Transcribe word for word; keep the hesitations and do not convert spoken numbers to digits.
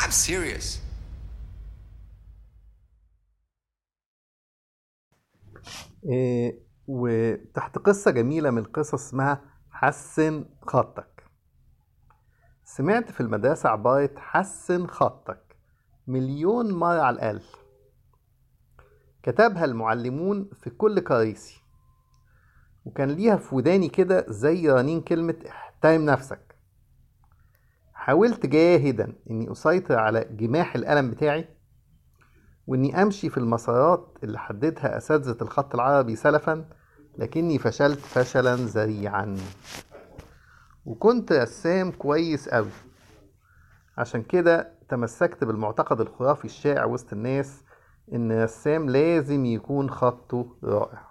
I'm serious. إيه وتحت قصة جميلة من القصص اسمها حسن خطك. سمعت في المدرسة عبارة حسن خطك مليون مرة على الأقل. كتبها المعلمون في كل كراسي، وكان ليها في وداني كده زي رنين كلمة احترم نفسك. حاولت جاهدا اني اسيطر على جماح القلم بتاعي، واني امشي في المسارات اللي حددها اساتذة الخط العربي سلفا، لكني فشلت فشلا ذريعا. وكنت رسام كويس قوي، عشان كده تمسكت بالمعتقد الخرافي الشائع وسط الناس ان الرسام لازم يكون خطه رائع.